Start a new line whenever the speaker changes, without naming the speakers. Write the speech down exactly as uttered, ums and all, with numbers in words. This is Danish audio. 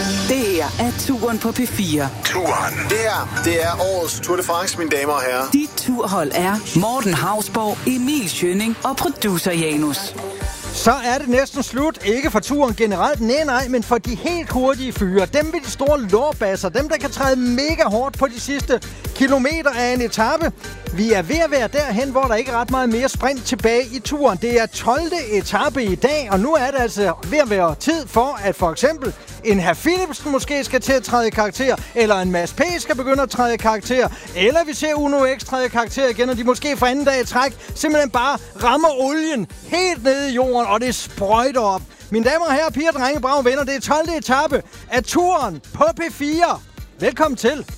Det her er Turen på P fire.
Turen. Det her, det er årets Tour de France, mine damer og herrer.
Dit turhold er Morten Hausborg, Emil Schønning og producer Janus.
Så er det næsten slut. Ikke for turen generelt, nej nej, men for de helt hurtige fyre. Dem med de store lårbasser. Dem, der kan træde mega hårdt på de sidste kilometer af en etape. Vi er ved at være derhen, hvor der ikke er ret meget mere sprint tilbage i turen. Det er tolvte etape i dag, og nu er det altså ved at være tid for, at for eksempel en herr Philipsen måske skal til at træde i karakter, eller en Mads P. skal begynde at træde i karakter, eller vi ser Uno X træde i karakter igen, og de måske for anden dag i træk simpelthen bare rammer olien helt nede i jorden, og det sprøjter op. Mine damer og herrer, piger, drenge, brave venner, det er tolvte etape af turen på P fire. Velkommen til.